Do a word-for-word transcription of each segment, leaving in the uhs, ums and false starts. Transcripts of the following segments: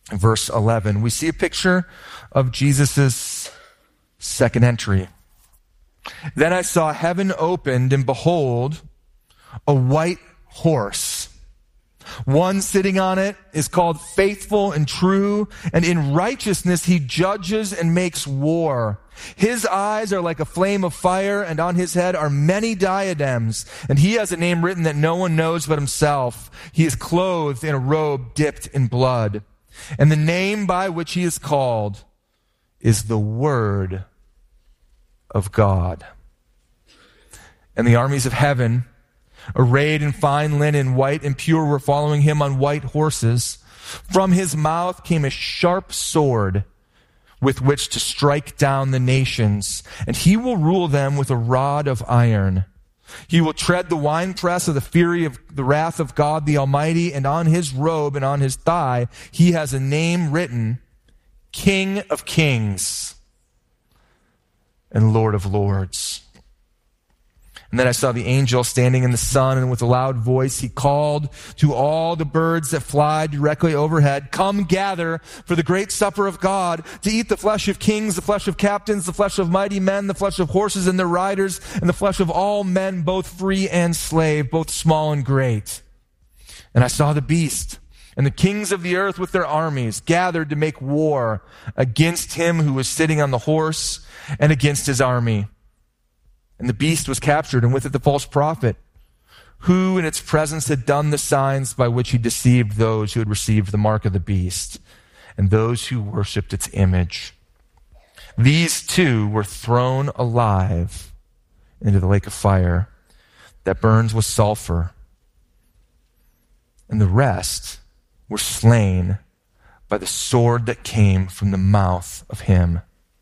verse eleven, we see a picture of Jesus' second entry. Then I saw heaven opened, and behold, a white horse. One sitting on it is called Faithful and True, and in righteousness he judges and makes war. His eyes are like a flame of fire, and on his head are many diadems, and he has a name written that no one knows but himself. He is clothed in a robe dipped in blood, and the name by which he is called is the Word of God. And the armies of heaven, arrayed in fine linen, white and pure, were following him on white horses. From his mouth came a sharp sword with which to strike down the nations, and he will rule them with a rod of iron. He will tread the winepress of the fury of the wrath of God the Almighty, and on his robe and on his thigh he has a name written, King of Kings and Lord of Lords. And then I saw the angel standing in the sun, and with a loud voice he called to all the birds that fly directly overhead, "Come gather for the great supper of God, to eat the flesh of kings, the flesh of captains, the flesh of mighty men, the flesh of horses and their riders, and the flesh of all men, both free and slave, both small and great." And I saw the beast and the kings of the earth with their armies gathered to make war against him who was sitting on the horse and against his army. And the beast was captured, and with it the false prophet, who in its presence had done the signs by which he deceived those who had received the mark of the beast and those who worshipped its image. These two were thrown alive into the lake of fire that burns with sulfur, and the rest were slain by the sword that came from the mouth of him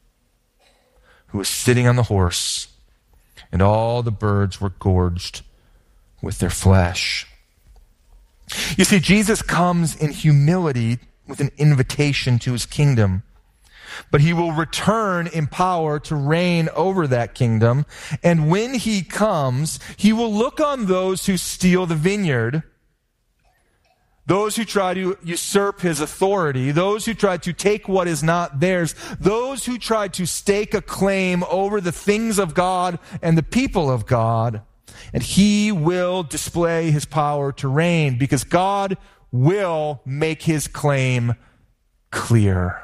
who was sitting on the horse, and all the birds were gorged with their flesh. You see, Jesus comes in humility with an invitation to his kingdom, but he will return in power to reign over that kingdom. And when he comes, he will look on those who steal the vineyard, those who try to usurp his authority, those who try to take what is not theirs, those who try to stake a claim over the things of God and the people of God. And he will display his power to reign, because God will make his claim clear.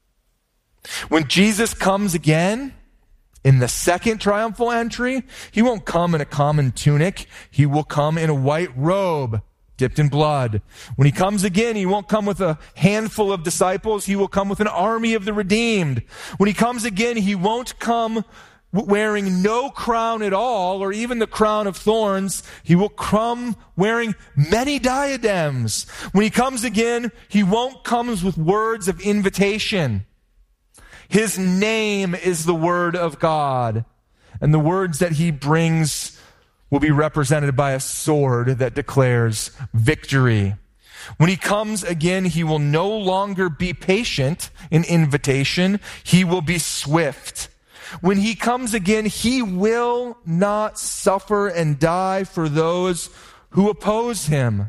When Jesus comes again in the second triumphal entry, he won't come in a common tunic. He will come in a white robe dipped in blood. When he comes again, he won't come with a handful of disciples. He will come with an army of the redeemed. When he comes again, he won't come wearing no crown at all, or even the crown of thorns. He will come wearing many diadems. When he comes again, he won't come with words of invitation. His name is the Word of God, and the words that he brings will be represented by a sword that declares victory. When he comes again, he will no longer be patient in invitation. He will be swift. When he comes again, he will not suffer and die for those who oppose him,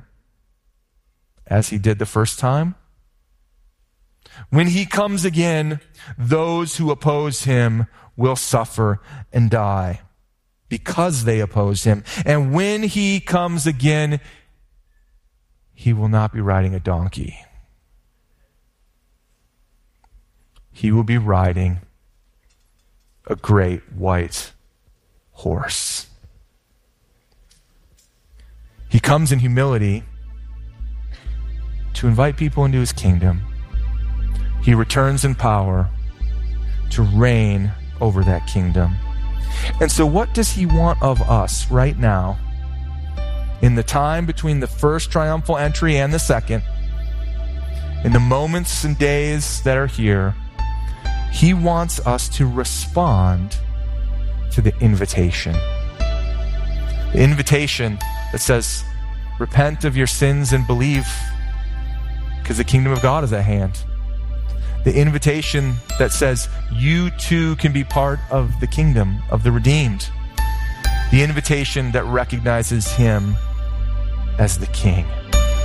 as he did the first time. When he comes again, those who oppose him will suffer and die because they oppose him. And when he comes again, he will not be riding a donkey. He will be riding a great white horse. He comes in humility to invite people into his kingdom. He returns in power to reign over that kingdom. And so what does he want of us right now, in the time between the first triumphal entry and the second, in the moments and days that are here? He wants us to respond to the invitation. The invitation that says, repent of your sins and believe, because the kingdom of God is at hand. The invitation that says, you too can be part of the kingdom of the redeemed. The invitation that recognizes him as the King.